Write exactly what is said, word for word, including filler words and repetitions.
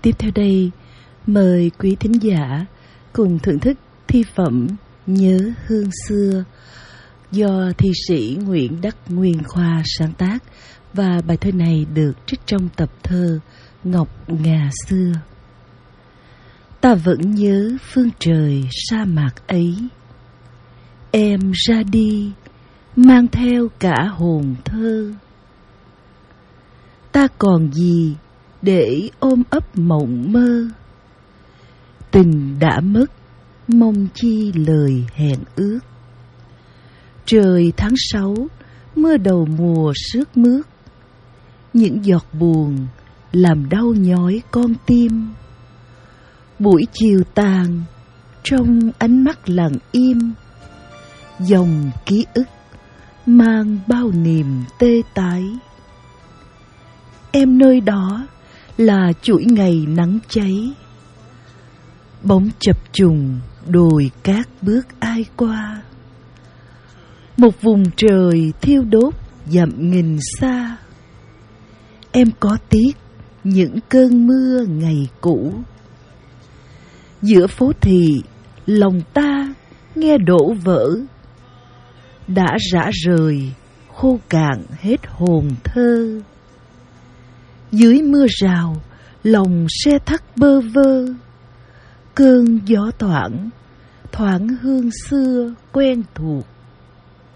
Tiếp theo đây, mời quý thính giả cùng thưởng thức thi phẩm Nhớ Hương Xưa do thi sĩ Nguyễn Đắc Nguyên Khoa sáng tác, và bài thơ này được trích trong tập thơ Ngọc Ngà Xưa. Ta vẫn nhớ phương trời sa mạc ấy, em ra đi mang theo cả hồn thơ. Ta còn gì để ôm ấp mộng mơ, tình đã mất mong chi lời hẹn ước. Trời tháng sáu mưa đầu mùa sướt mướt, những giọt buồn làm đau nhói con tim. Buổi chiều tàn trong ánh mắt lặng im, dòng ký ức mang bao niềm tê tái. Em nơi đó là chuỗi ngày nắng cháy, bóng chập trùng đồi cát bước ai qua. Một vùng trời thiêu đốt dặm nghìn xa, em có tiếc những cơn mưa ngày cũ. Giữa phố thị lòng ta nghe đổ vỡ, đã rã rời khô cạn hết hồn thơ. Dưới mưa rào lòng se thắt bơ vơ, cơn gió thoảng thoảng hương xưa quen thuộc.